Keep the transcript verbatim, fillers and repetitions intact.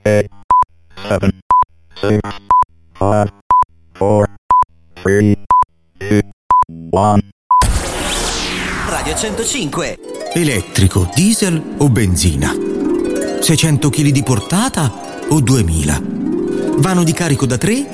eight, seven, six, five, four, three, two, one. Radio centocinque. Elettrico, diesel o benzina? seicento chili di portata o duemila? Vano di carico da tre